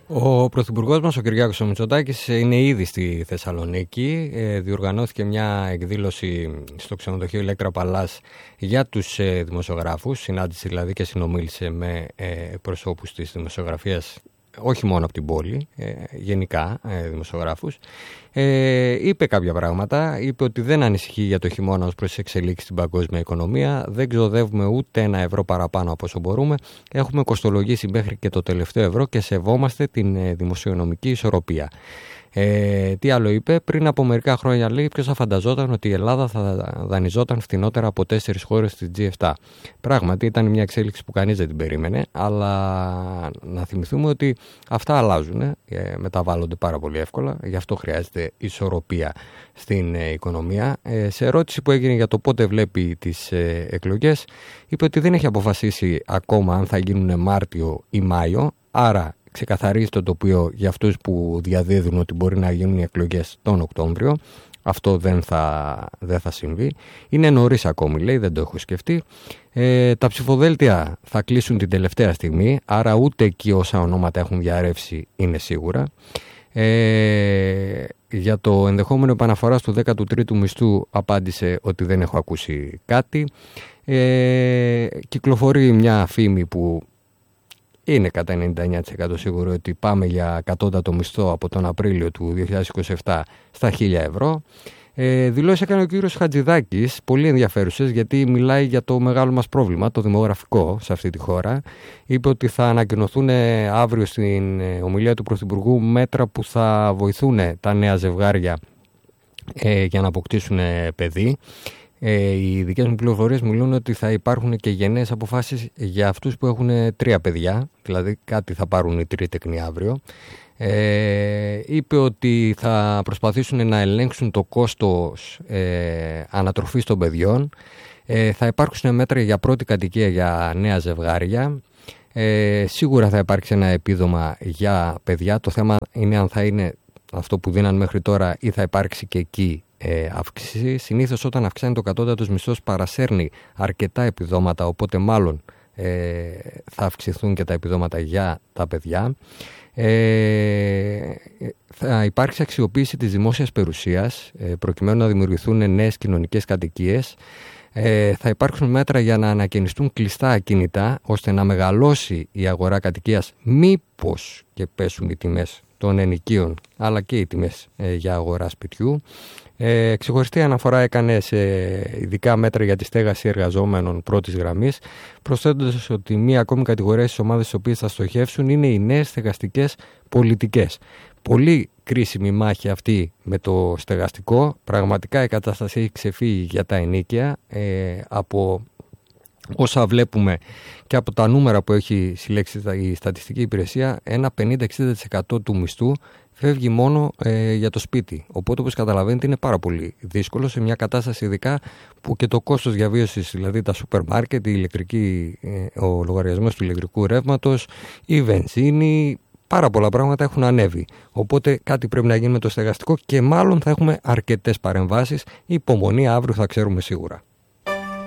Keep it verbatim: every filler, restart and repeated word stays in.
Ο Πρωθυπουργός μας, ο Κυριάκος Μητσοτάκης, είναι ήδη στη Θεσσαλονίκη. Ε, διοργανώθηκε μια εκδήλωση στο ξενοδοχείο Ηλέκτρα Παλάς για τους ε, δημοσιογράφους. Συνάντησε δηλαδή και συνομίλησε με ε, προσώπους της δημοσιογραφίας, όχι μόνο από την πόλη, ε, γενικά ε, δημοσιογράφους. Ε, είπε κάποια πράγματα, είπε ότι δεν ανησυχεί για το χειμώνα ως προς τις εξελίξεις στην παγκόσμια οικονομία, δεν ξοδεύουμε ούτε ένα ευρώ παραπάνω από όσο μπορούμε, έχουμε κοστολογήσει μέχρι και το τελευταίο ευρώ και σεβόμαστε την ε, δημοσιονομική ισορροπία. Ε, τι άλλο είπε? Πριν από μερικά χρόνια, λέει, ποιος θα φανταζόταν ότι η Ελλάδα θα δανειζόταν φθηνότερα από τέσσερις χώρες της τζι επτά. Πράγματι ήταν μια εξέλιξη που κανείς δεν την περίμενε, αλλά να θυμηθούμε ότι αυτά αλλάζουν, ε, μεταβάλλονται πάρα πολύ εύκολα, γι' αυτό χρειάζεται ισορροπία στην ε, οικονομία. Ε, σε ερώτηση που έγινε για το πότε βλέπει τις ε, εκλογές, είπε ότι δεν έχει αποφασίσει ακόμα αν θα γίνουν Μάρτιο ή Μάιο, άρα ξεκαθαρίζει το τοπίο για αυτούς που διαδίδουν ότι μπορεί να γίνουν οι εκλογές τον Οκτώβριο. Αυτό δεν θα, δεν θα συμβεί. Είναι νωρίς ακόμη, λέει, δεν το έχω σκεφτεί. Ε, τα ψηφοδέλτια θα κλείσουν την τελευταία στιγμή, άρα ούτε εκεί όσα ονόματα έχουν διαρρεύσει είναι σίγουρα. Ε, για το ενδεχόμενο επαναφοράς του δέκατου τρίτου μισθού απάντησε ότι δεν έχω ακούσει κάτι. Ε, κυκλοφορεί μια φήμη που είναι κατά ενενήντα εννέα τοις εκατό σίγουρο ότι πάμε για κατώτατο μισθό από τον Απρίλιο του δύο χιλιάδες είκοσι επτά στα χίλια ευρώ. Ε, δηλώσεις έκανε ο κύριος Χατζηδάκης, πολύ ενδιαφέρουσες, γιατί μιλάει για το μεγάλο μας πρόβλημα, το δημογραφικό σε αυτή τη χώρα. Είπε ότι θα ανακοινωθούν αύριο στην ομιλία του Πρωθυπουργού μέτρα που θα βοηθούν τα νέα ζευγάρια ε, για να αποκτήσουν παιδί. Ε, οι δικές μου πληροφορίες μου λένε ότι θα υπάρχουν και γενναίες αποφάσεις για αυτούς που έχουν τρία παιδιά, δηλαδή κάτι θα πάρουν οι τρίτεκνοι αύριο. Ε, είπε ότι θα προσπαθήσουν να ελέγξουν το κόστος ε, ανατροφής των παιδιών. Ε, θα υπάρξουν μέτρα για πρώτη κατοικία για νέα ζευγάρια. Ε, σίγουρα θα υπάρξει ένα επίδομα για παιδιά. Το θέμα είναι αν θα είναι αυτό που δίναν μέχρι τώρα ή θα υπάρξει και εκεί Ε, αύξηση. Συνήθως όταν αυξάνει το κατώτατος μισθός παρασέρνει αρκετά επιδόματα, οπότε μάλλον ε, θα αυξηθούν και τα επιδόματα για τα παιδιά. Ε, θα υπάρξει αξιοποίηση της δημόσιας περιουσίας ε, προκειμένου να δημιουργηθούν νέες κοινωνικές κατοικίες. Ε, θα υπάρξουν μέτρα για να ανακαινιστούν κλειστά ακίνητα ώστε να μεγαλώσει η αγορά κατοικίας, μήπως και πέσουν οι τιμές των ενοικίων αλλά και οι τιμές ε, για αγορά σπιτιού. Ε, ξεχωριστή αναφορά έκανε σε ειδικά μέτρα για τη στέγαση εργαζόμενων πρώτης γραμμής, προσθέτοντας ότι μία ακόμη κατηγορία στις ομάδες στις οποίες θα στοχεύσουν είναι οι νέες στεγαστικές πολιτικές. Πολύ κρίσιμη μάχη αυτή με το στεγαστικό. Πραγματικά η κατάσταση έχει ξεφύγει για τα ενοίκια. Ε, από όσα βλέπουμε και από τα νούμερα που έχει συλλέξει η Στατιστική Υπηρεσία, ένα πενήντα με εξήντα τοις εκατό του μισθού φεύγει μόνο ε, για το σπίτι. Οπότε, όπως καταλαβαίνετε, είναι πάρα πολύ δύσκολο σε μια κατάσταση ειδικά που και το κόστος διαβίωσης, δηλαδή τα σούπερ μάρκετ, η ηλεκτρική, ε, ο λογαριασμός του ηλεκτρικού ρεύματος, η βενζίνη, πάρα πολλά πράγματα έχουν ανέβει. Οπότε κάτι πρέπει να γίνει με το στεγαστικό και μάλλον θα έχουμε αρκετές παρεμβάσεις. Υπομονή, αύριο θα ξέρουμε σίγουρα.